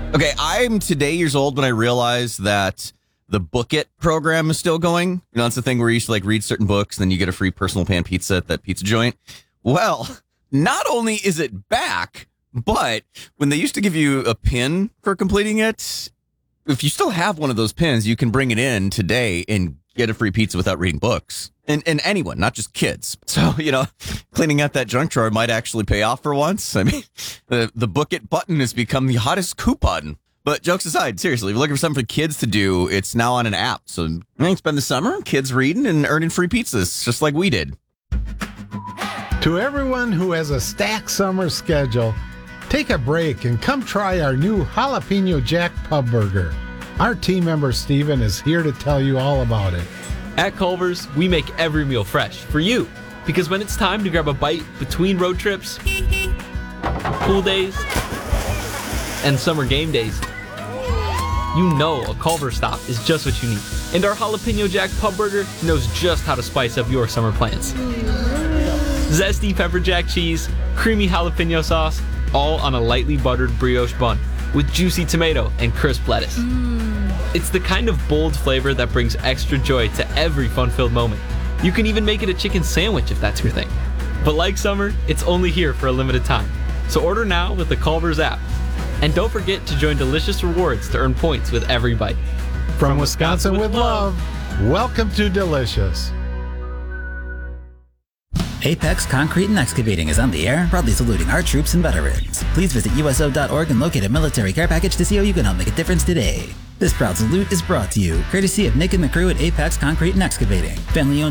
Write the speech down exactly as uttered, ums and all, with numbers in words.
Okay, I'm today years old when I realized that the Book It program is still going. You know, it's the thing where you used to like read certain books and then you get a free personal pan pizza at that pizza joint. Well, not only is it back, but when they used to give you a pin for completing it, if you still have one of those pins, you can bring it in today and get a free pizza without reading books. And, and anyone, not just kids. So, you know, cleaning out that junk drawer might actually pay off for once. I mean, the, the Book It button has become the hottest coupon. But jokes aside, seriously, if you're looking for something for kids to do, it's now on an app. So you can spend the summer, kids reading and earning free pizzas, just like we did. To everyone who has a stacked summer schedule, take a break and come try our new Jalapeno Jack Pub Burger. Our team member Steven is here to tell you all about it. At Culver's, we make every meal fresh for you. Because when it's time to grab a bite between road trips, pool days, and summer game days, you know a Culver's stop is just what you need. And our Jalapeno Jack Pub Burger knows just how to spice up your summer plans. Zesty pepper jack cheese, creamy jalapeno sauce, all on a lightly buttered brioche bun with juicy tomato and crisp lettuce. Mm. It's the kind of bold flavor that brings extra joy to every fun-filled moment. You can even make it a chicken sandwich if that's your thing. But like summer, it's only here for a limited time. So order now with the Culver's app. And don't forget to join Delicious Rewards to earn points with every bite. From, From Wisconsin, Wisconsin with love, welcome to Delicious. Apex Concrete and Excavating is on the air, proudly saluting our troops and veterans. Please visit U S O dot org and locate a military care package to see how you can help make a difference today. This proud salute is brought to you, courtesy of Nick and the crew at Apex Concrete and Excavating. Family owned